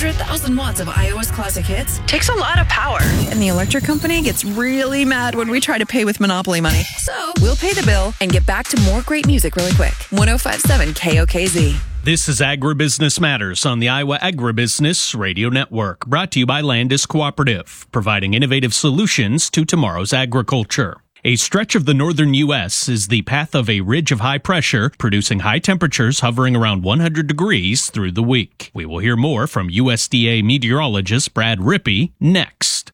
100,000 watts of Iowa's classic hits takes a lot of power. And the electric company gets really mad when we try to pay with Monopoly money. So we'll pay the bill and get back to more great music really quick. 105.7 KOKZ. This is Agribusiness Matters on the Iowa Agribusiness Radio Network, brought to you by Landis Cooperative, providing innovative solutions to tomorrow's agriculture. A stretch of the northern U.S. is the path of a ridge of high pressure, producing high temperatures hovering around 100 degrees through the week. We will hear more from USDA meteorologist Brad Rippey next.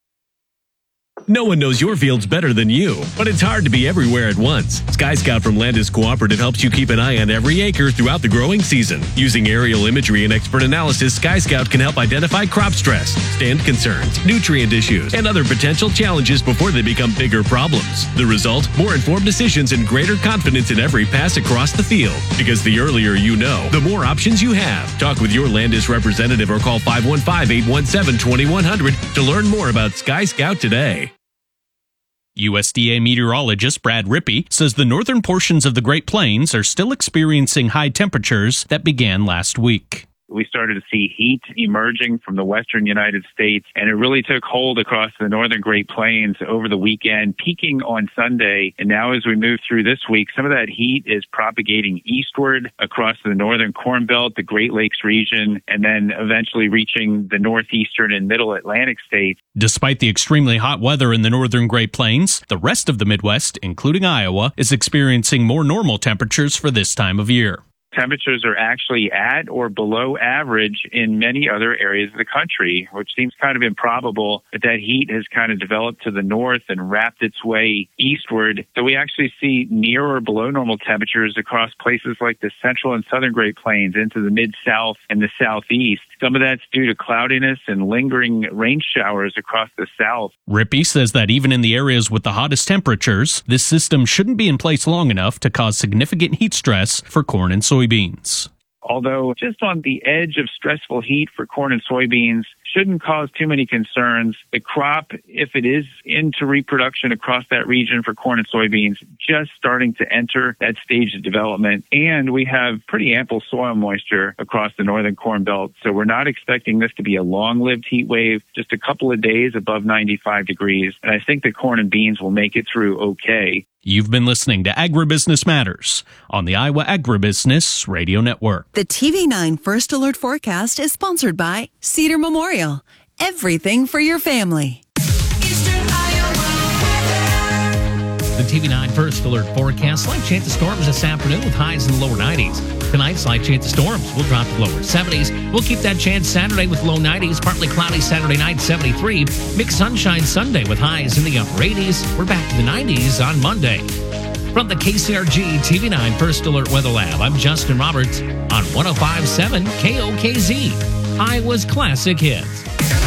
No one knows your fields better than you, but it's hard to be everywhere at once. Sky Scout from Landis Cooperative helps you keep an eye on every acre throughout the growing season. Using aerial imagery and expert analysis, Sky Scout can help identify crop stress, stand concerns, nutrient issues, and other potential challenges before they become bigger problems. The result? More informed decisions and greater confidence in every pass across the field. Because the earlier you know, the more options you have. Talk with your Landis representative or call 515-817-2100 to learn more about Sky Scout today. USDA meteorologist Brad Rippey says the northern portions of the Great Plains are still experiencing high temperatures that began last week. We started to see heat emerging from the western United States, and it really took hold across the northern Great Plains over the weekend, peaking on Sunday. And now as we move through this week, some of that heat is propagating eastward across the northern Corn Belt, the Great Lakes region, and then eventually reaching the northeastern and middle Atlantic states. Despite the extremely hot weather in the northern Great Plains, the rest of the Midwest, including Iowa, is experiencing more normal temperatures for this time of year. Temperatures are actually at or below average in many other areas of the country, which seems kind of improbable, but that heat has kind of developed to the north and wrapped its way eastward. So we actually see near or below normal temperatures across places like the central and southern Great Plains into the mid-south and the southeast. Some of that's due to cloudiness and lingering rain showers across the south. Rippey says that even in the areas with the hottest temperatures, this system shouldn't be in place long enough to cause significant heat stress for corn and soybeans. Although just on the edge of stressful heat for corn and soybeans shouldn't cause too many concerns. The crop, if it is into reproduction across that region for corn and soybeans, just starting to enter that stage of development. And we have pretty ample soil moisture across the northern Corn Belt. So we're not expecting this to be a long-lived heat wave, just a couple of days above 95 degrees. And I think the corn and beans will make it through okay. You've been listening to Agribusiness Matters on the Iowa Agribusiness Radio Network. The TV9 First Alert Forecast is sponsored by Cedar Memorial. Everything for your family. The TV9 First Alert Forecast. Slight chance of storms this afternoon with highs in the lower 90s. Tonight, slight chance of storms will drop to lower 70s. We'll keep that chance Saturday with low 90s. Partly cloudy Saturday night, 73. Mixed sunshine Sunday with highs in the upper 80s. We're back to the 90s on Monday. From the KCRG TV9 First Alert Weather Lab, I'm Justin Roberts on 105.7 KOKZ, Iowa's Classic Hits.